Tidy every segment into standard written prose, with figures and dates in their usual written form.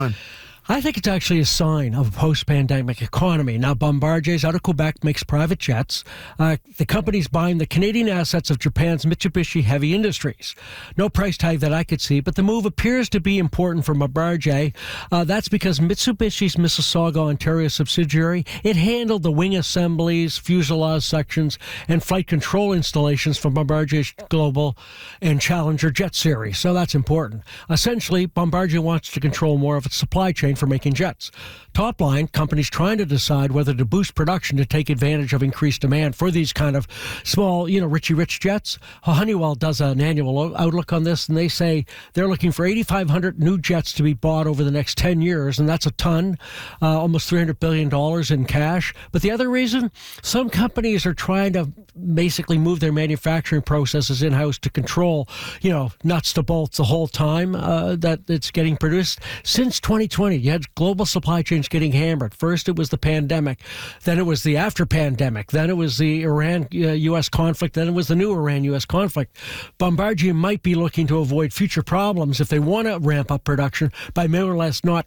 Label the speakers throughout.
Speaker 1: I think it's actually a sign of a post-pandemic economy. Now, Bombardier's out of Quebec makes private jets. The company's buying the Canadian assets of Japan's Mitsubishi Heavy Industries. No price tag that I could see, but the move appears to be important for Bombardier. That's because Mitsubishi's Mississauga, Ontario subsidiary, it handled the wing assemblies, fuselage sections, and flight control installations for Bombardier's Global and Challenger jet series. So that's important. Essentially, Bombardier wants to control more of its supply chain for making jets. Top line, companies trying to decide whether to boost production to take advantage of increased demand for these kind of small, Richie Rich jets. Honeywell does an annual outlook on this, and they say they're looking for 8,500 new jets to be bought over the next 10 years, and that's a ton, almost $300 billion in cash. But the other reason, some companies are trying to basically move their manufacturing processes in-house to control, nuts to bolts the whole time that it's getting produced. Since 2020, you had global supply chains getting hammered. First, it was the pandemic. Then it was the after-pandemic. Then it was the Iran-U.S. conflict. Then it was the new Iran-U.S. conflict. Bombardier might be looking to avoid future problems if they want to ramp up production by more or less not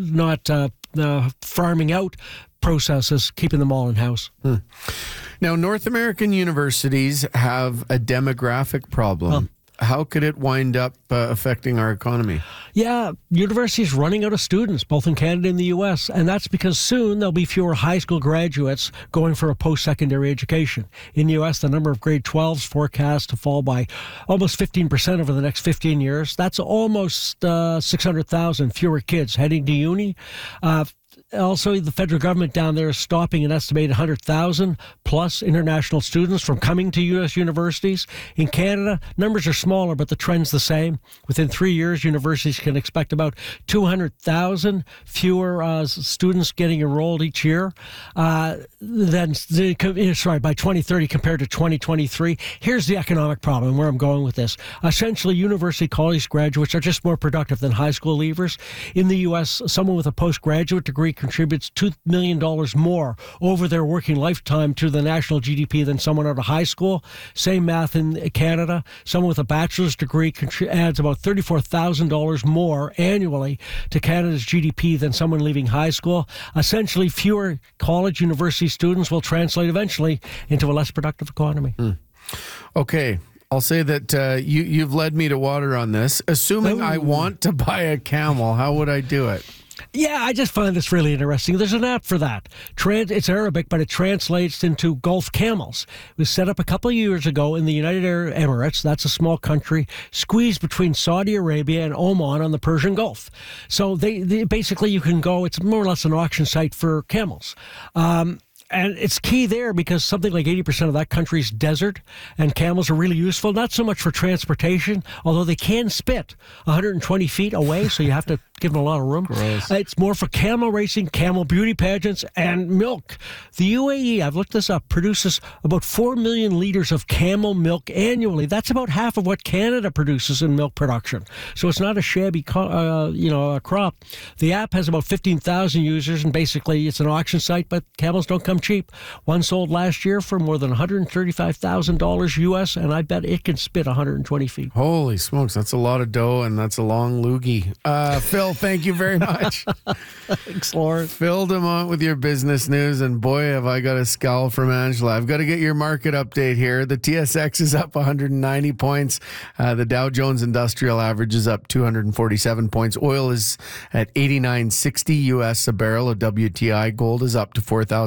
Speaker 1: farming out processes, keeping them all in-house.
Speaker 2: Now, North American universities have a demographic problem. How could it wind up affecting our economy?
Speaker 1: Yeah, universities running out of students, both in Canada and the U.S., and that's because soon there'll be fewer high school graduates going for a post-secondary education. In the U.S., the number of grade 12s forecast to fall by almost 15% over the next 15 years. That's almost 600,000 fewer kids heading to uni. Also, the federal government down there is stopping an estimated 100,000 plus international students from coming to U.S. universities. In Canada, numbers are smaller, but the trend's the same. Within 3 years, universities can expect about 200,000 fewer students getting enrolled each year by 2030 compared to 2023. Here's the economic problem, where I'm going with this. Essentially, university college graduates are just more productive than high school leavers. In the U.S., someone with a postgraduate degree contributes $2 million more over their working lifetime to the national GDP than someone out of high school. Same math in Canada. Someone with a bachelor's degree adds about $34,000 more annually to Canada's GDP than someone leaving high school. Essentially, fewer college university students will translate eventually into a less productive economy.
Speaker 2: Okay. I'll say that you've led me to water on this. Assuming I want to buy a camel, how would I do it?
Speaker 1: Yeah, I just find this really interesting. There's an app for that. It's Arabic, but it translates into Gulf camels. It was set up a couple of years ago in the United Arab Emirates. That's a small country squeezed between Saudi Arabia and Oman on the Persian Gulf. So they basically, you can go, it's more or less an auction site for camels. And it's key there because something like 80% of that country's desert, and camels are really useful, not so much for transportation, although they can spit 120 feet away, so you have to give them a lot of room. It's more for camel racing, camel beauty pageants, and milk. The UAE, I've looked this up, produces about 4 million liters of camel milk annually. That's about half of what Canada produces in milk production. So it's not a shabby crop. The app has about 15,000 users, and basically it's an auction site, but camels don't come cheap. One sold last year for more than $135,000 US, and I bet it can spit 120 feet.
Speaker 2: Holy smokes, that's a lot of dough, and that's a long loogie. Phil, thank you very much.
Speaker 1: Thanks, Lauren.
Speaker 2: Phil DeMont with your business news, and boy, have I got a scowl from Angela. I've got to get your market update here. The TSX is up 190 points. The Dow Jones Industrial Average is up 247 points. Oil is at $89.60 US a barrel of WTI. Gold is up to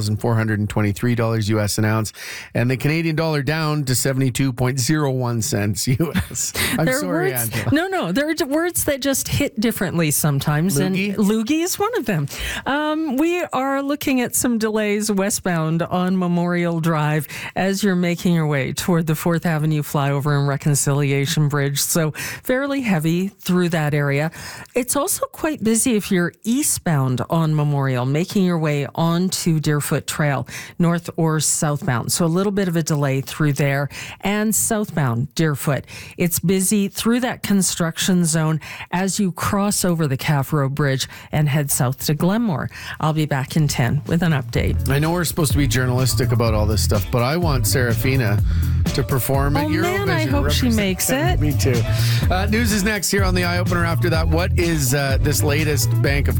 Speaker 2: $4,423 US an ounce, and the Canadian dollar down to 72.01 cents US. I'm sorry, Angela.
Speaker 3: No, there are words that just hit differently sometimes,
Speaker 2: Loogie?
Speaker 3: and loogie is one of them. We are looking at some delays westbound on Memorial Drive as you're making your way toward the 4th Avenue flyover and Reconciliation Bridge, so fairly heavy through that area. It's also quite busy if you're eastbound on Memorial, making your way onto Deerfoot Trail, north or southbound. So a little bit of a delay through there. And southbound Deerfoot, it's busy through that construction zone as you cross over the Calf Road Bridge and head south to Glenmore. I'll be back in 10 with an update.
Speaker 2: I know we're supposed to be journalistic about all this stuff, but I want Serafina to perform at Eurovision.
Speaker 3: Oh man, I hope she makes it.
Speaker 2: Me too. News is next here on the Eye Opener. After that, what is this latest Bank of